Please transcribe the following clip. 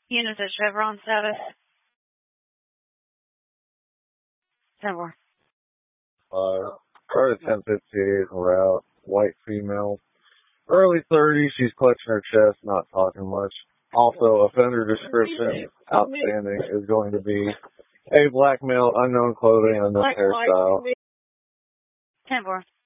Units at Chevron status. 10-4. Started 10:58 en route. White female. Early 30s. She's clutching her chest, not talking much. Also, offender description, outstanding, is going to be a black male, unknown clothing, unknown hairstyle. 10-4.